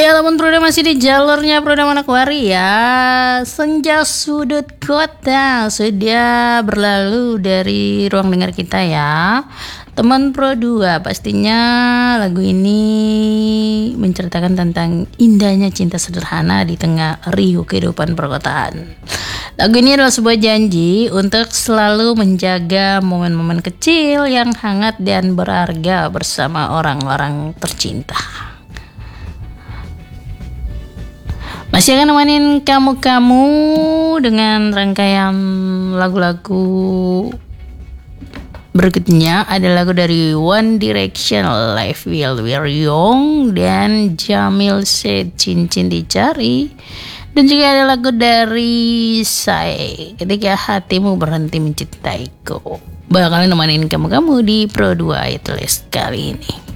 Ya teman Proda masih di jalurnya Proda Manokwari ya. Senja sudut kota sudah berlalu dari ruang dengar kita ya. Teman Pro 2, pastinya lagu ini menceritakan tentang indahnya cinta sederhana di tengah riuh kehidupan perkotaan. Lagu ini adalah sebuah janji untuk selalu menjaga momen-momen kecil yang hangat dan berharga bersama orang-orang tercinta. Masih akan nemenin kamu dengan rangkaian lagu-lagu berikutnya. Ada lagu dari One Direction, Life Will Wear Young, dan Jamil Said Cincin Dicari. Dan juga ada lagu dari Psy, Ketika Hatimu Berhenti Mencintaiku. Bakal nemenin kamu di Pro 2 itu kali ini.